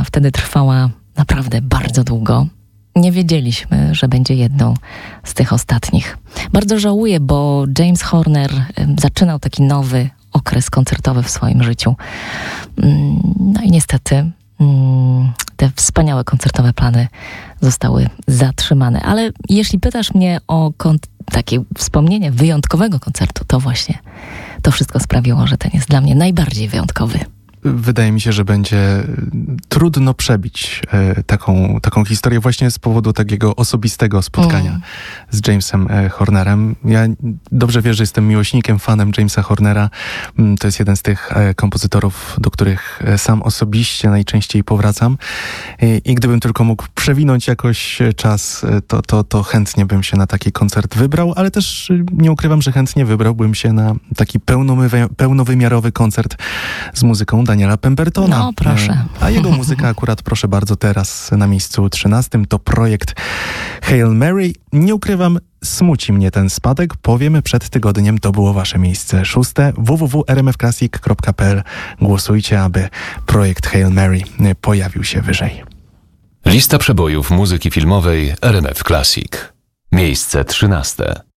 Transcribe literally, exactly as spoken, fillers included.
wtedy trwała naprawdę bardzo długo. Nie wiedzieliśmy, że będzie jedną z tych ostatnich. Bardzo żałuję, bo James Horner zaczynał taki nowy okres koncertowy w swoim życiu. No i niestety te wspaniałe koncertowe plany zostały zatrzymane. Ale jeśli pytasz mnie o kon- takie wspomnienie wyjątkowego koncertu, to właśnie to wszystko sprawiło, że ten jest dla mnie najbardziej wyjątkowy. Wydaje mi się, że będzie trudno przebić e, taką, taką historię właśnie z powodu takiego osobistego spotkania mm. z Jamesem e, Hornerem. Ja dobrze wiesz, że jestem miłośnikiem, fanem Jamesa Hornera. Mm, to jest jeden z tych e, kompozytorów, do których e, sam osobiście najczęściej powracam. I, I gdybym tylko mógł przewinąć jakoś czas, e, to, to, to chętnie bym się na taki koncert wybrał, ale też e, nie ukrywam, że chętnie wybrałbym się na taki pełnowy, pełnowymiarowy koncert z muzyką Daniela Pembertona. No, proszę. A jego muzyka akurat, proszę bardzo, teraz na miejscu trzynastym to projekt Hail Mary. Nie ukrywam, smuci mnie ten spadek. Powiemy, przed tygodniem to było wasze miejsce szóste. w w w kropka r m f classic kropka p l. Głosujcie, aby projekt Hail Mary pojawił się wyżej. Lista przebojów muzyki filmowej R M F Classic. Miejsce trzynaste.